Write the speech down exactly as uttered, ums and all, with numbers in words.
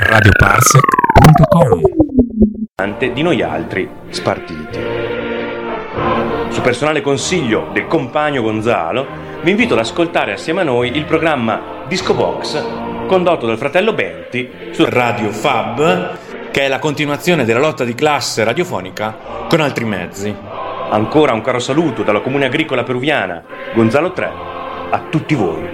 radio parsec punto com. Di noi altri spartiti. Su personale consiglio del compagno Gonzalo, vi invito ad ascoltare assieme a noi il programma Disco Box, condotto dal fratello Benti su Radio Fab, che è la continuazione della lotta di classe radiofonica con altri mezzi. Ancora un caro saluto dalla Comune Agricola Peruviana Gonzalo tre a tutti voi.